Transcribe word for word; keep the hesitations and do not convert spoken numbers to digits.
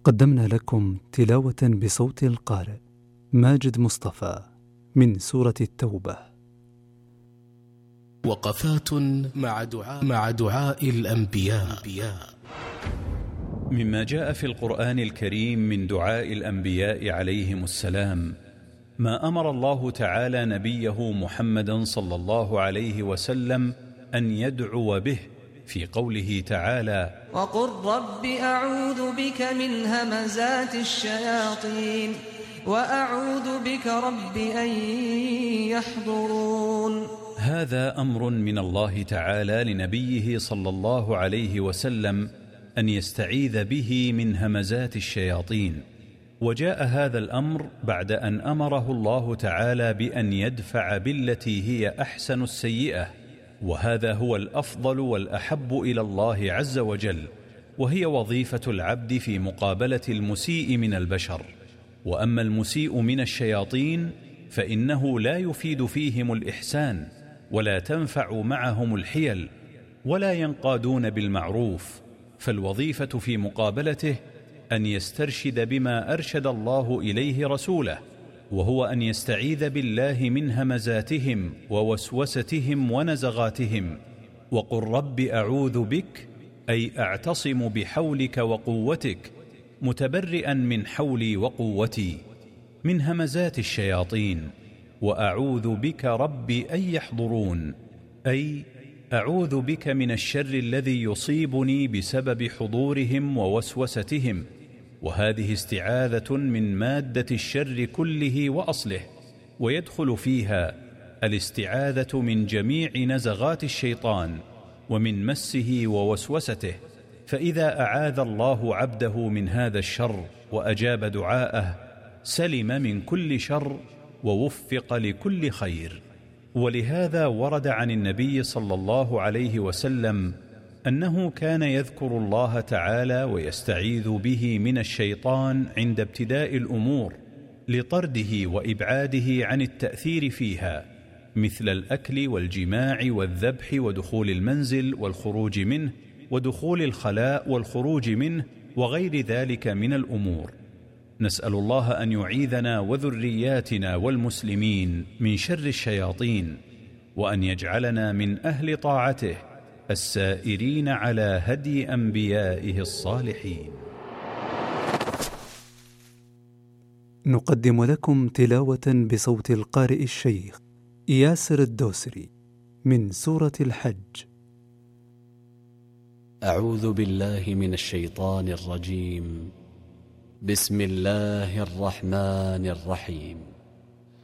قدمنا لكم تلاوة بصوت القارئ ماجد مصطفى من سورة التوبة. وقفات مع دعاء, مع دعاء الأنبياء. مما جاء في القرآن الكريم من دعاء الأنبياء عليهم السلام ما أمر الله تعالى نبيه محمدا صلى الله عليه وسلم أن يدعو به في قوله تعالى: وقل رب أعوذ بك من همزات الشياطين وأعوذ بك رب أن يحضرون. هذا أمر من الله تعالى لنبيه صلى الله عليه وسلم أن يستعيذ به من همزات الشياطين، وجاء هذا الأمر بعد أن أمره الله تعالى بأن يدفع بالتي هي أحسن السيئة، وهذا هو الأفضل والأحب إلى الله عز وجل، وهي وظيفة العبد في مقابلة المسيء من البشر. وأما المسيء من الشياطين فإنه لا يفيد فيهم الإحسان، ولا تنفع معهم الحيل، ولا ينقادون بالمعروف، فالوظيفة في مقابلته أن يسترشد بما أرشد الله إليه رسوله، وهو أن يستعيذ بالله من همزاتهم ووسوستهم ونزغاتهم. وقل رب أعوذ بك، أي أعتصم بحولك وقوتك، متبرئا من حولي وقوتي، من همزات الشياطين. وأعوذ بك رب أن يحضرون، أي أعوذ بك من الشر الذي يصيبني بسبب حضورهم ووسوستهم. وهذه استعاذة من مادة الشر كله وأصله، ويدخل فيها الاستعاذة من جميع نزغات الشيطان ومن مسه ووسوسته. فإذا أعاذ الله عبده من هذا الشر وأجاب دعاءه سلم من كل شر ووفق لكل خير. ولهذا ورد عن النبي صلى الله عليه وسلم أنه كان يذكر الله تعالى ويستعيذ به من الشيطان عند ابتداء الأمور لطرده وإبعاده عن التأثير فيها، مثل الأكل والجماع والذبح ودخول المنزل والخروج منه ودخول الخلاء والخروج منه وغير ذلك من الأمور. نسأل الله أن يعيذنا وذرياتنا والمسلمين من شر الشياطين، وأن يجعلنا من أهل طاعته السائرين على هدي أنبيائه الصالحين. نقدم لكم تلاوة بصوت القارئ الشيخ ياسر الدوسري من سورة الحج. أعوذ بالله من الشيطان الرجيم. بسم الله الرحمن الرحيم.